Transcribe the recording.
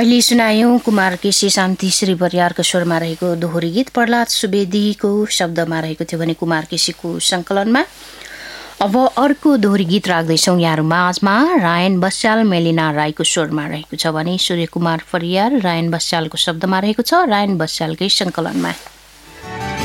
अहिले सुनायौं कुमार केसी शान्ति श्री परियारको स्वरमा रहेको दोहोरी गीत प्रहलाद सुवेदीको शब्दमा रहेको थियो भने कुमार केसीको संकलनमा। अब अर्को दोहोरी गीत राख्दैछौँ यहाँहरू माझमा। रायन बस्याल मेलिना राईको स्वरमा रहेको छ भने सूर्य कुमार परियार रायन बस्यालको शब्दमा रहेको छ, रायन बस्यालकै संकलनमा।